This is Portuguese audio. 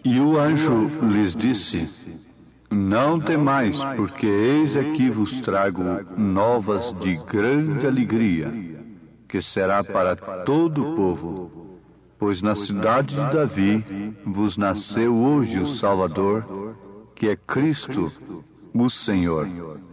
E o anjo lhes disse: Não temais, porque eis aqui vos trago novas de grande alegria, que será para todo o povo. Pois na cidade de Davi vos nasceu hoje o Salvador, que é Cristo, o Senhor.